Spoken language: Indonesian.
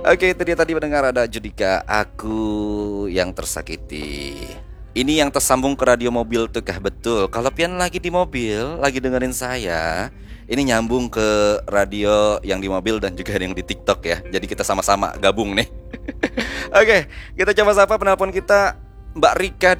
Oke, itu dia tadi mendengar ada Judika, aku yang tersakiti. Ini yang tersambung ke radio mobil tuh kah? Betul. Kalau pian lagi di mobil, lagi dengerin saya, ini nyambung ke radio yang di mobil dan juga yang di TikTok ya. Jadi kita sama-sama gabung nih. Oke, kita coba sapa penelpon kita, Mbak Rika